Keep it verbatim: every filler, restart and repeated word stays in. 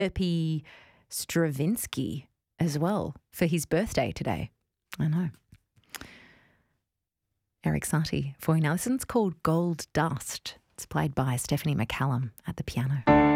Epi Stravinsky as well for his birthday today. I know. Eric Satie for you now. This one's called Gold Dust. It's played by Stephanie McCallum at the piano.